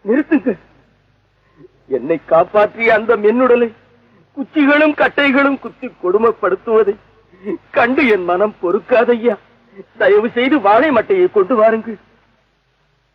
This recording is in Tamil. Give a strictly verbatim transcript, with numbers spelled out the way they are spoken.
நிறுத்துங்க. என்னை காப்பாற்றிய அந்த மென்னுடலை குச்சிகளும் கட்டைகளும் குத்தி கொடுமைப்படுத்துவதை கண்டு என் மனம் பொறுக்காதையா. தயவு செய்து வாழை மட்டையை கொண்டு வாருங்கள்.